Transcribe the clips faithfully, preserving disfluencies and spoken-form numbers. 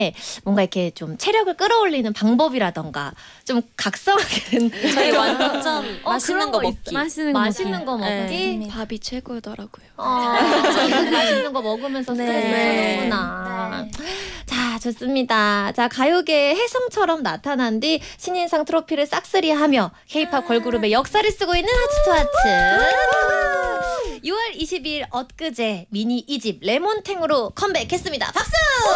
뭔가 이렇게 좀 체력을 끌어올리는 방법이라던가 좀 각성하게 된 저희 완전 어, 맛있는 거 먹기. 맛있는 거 맛있는 거 먹기. 네. 밥이 최고더라고요. 어, 맛있는 거 먹으면서 스트레스 네. 푸는구나. 자, 좋습니다. 자, 가요계의 혜성처럼 나타난 뒤 신인상 트로피를 싹쓸이하며 케이팝 걸그룹의 역사를 쓰고 있는 하츠투하츠. 유월 이십이일 엊그제 미니 이 집 레몬탱으로 컴백했습니다. 박수!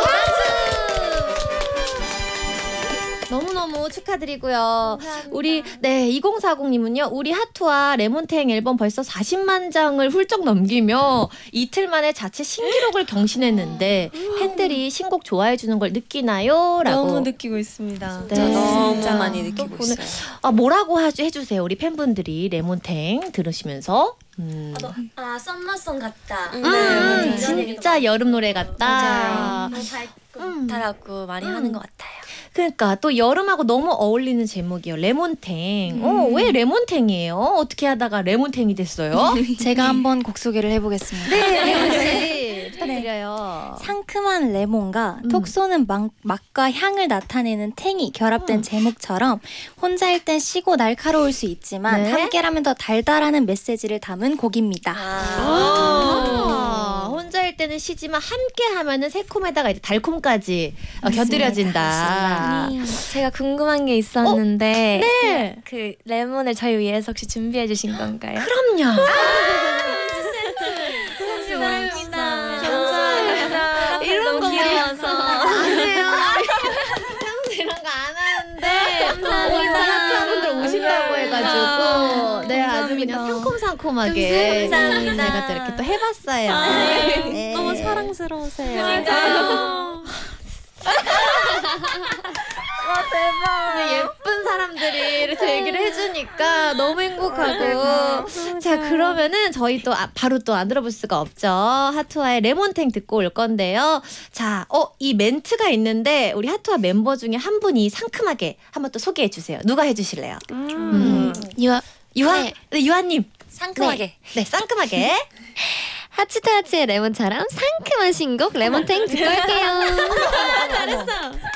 너무너무 축하드리고요. 감사합니다. 우리 네 이공사공님은요. 우리 하투와 레몬탱 앨범 벌써 사십만 장을 훌쩍 넘기며 이틀 만에 자체 신기록을 경신했는데 팬들이 신곡 좋아해 주는 걸 느끼나요? 라고. 너무 느끼고 있습니다. 네. 너무 진짜. 많이 느끼고 보내- 있어요. 아, 뭐라고 하- 해주세요. 우리 팬분들이 레몬탱 들으시면서. 음. 아, 썸머송 같다. 음, 음, 네. 진짜 여름 노래 같다. 맞아요. 너무 밝고 음. 좋다라고 많이 음. 하는 것 같아요. 그러니까 또 여름하고 너무 어울리는 제목이에요. 레몬탱. 어, 왜 레몬탱이에요? 어떻게 하다가 레몬탱이 됐어요? 제가 한번 곡 소개를 해보겠습니다. 네, 부탁드려요. 상큼한 레몬과 음. 톡 쏘는 맛, 맛과 향을 나타내는 탱이 결합된 음. 제목처럼 혼자일 땐 시고 날카로울 수 있지만 네. 함께라면 더 달달하는 메시지를 담은 곡입니다. 아, 혼자일 때는 시지만 함께 하면은 새콤에다가 이제 달콤까지 어, 곁들여진다. 제가 궁금한 게 있었는데 네. 그 레몬을 저희 위해서 혹시 준비해 주신 건가요? 그럼요. 감사합니다. 감사합니다. 이런 거 귀여워서. 아니에요. 평소 이런 거 안 하는데 감사합니다. 하트분들 오신다고 해가지고 네 아주 그냥 상콤상콤하게 감사합니다. 제가 또 이렇게 또 해봤어요. 네. 너무 사랑스러우세요. 네, 예쁜 사람들이 이렇게 얘기를 해주니까 너무 행복하고. 자, 그러면은 저희 또 아, 바로 또 안 들어볼 수가 없죠. 하투와의 레몬탱 듣고 올 건데요. 자, 어, 이 멘트가 있는데 우리 하투와 멤버 중에 한 분이 상큼하게 한번 또 소개해 주세요. 누가 해주실래요? 음. 유아 유아? 네. 네, 유아님. 상큼하게. 네, 상큼하게. 하츠타츠의 레몬처럼 상큼한 신곡 레몬탱 듣고 올게요. 잘했어.